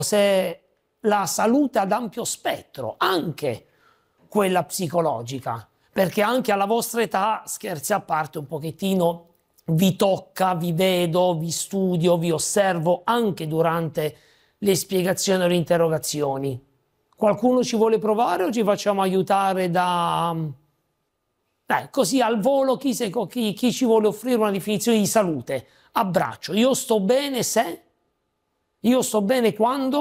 se la salute ad ampio spettro, anche quella psicologica, perché anche alla vostra età, scherzi a parte, un pochettino vi tocca, vi vedo, vi studio, vi osservo anche durante le spiegazioni o le interrogazioni. Qualcuno ci vuole provare o ci facciamo aiutare da... così al volo chi ci vuole offrire una definizione di salute? Abbraccio. Io sto bene se? Io sto bene quando?